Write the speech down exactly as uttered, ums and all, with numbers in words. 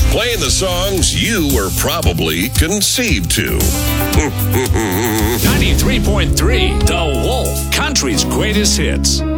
playing the songs you were probably conceived to. ninety-three point three, The Wolf, country's greatest hits.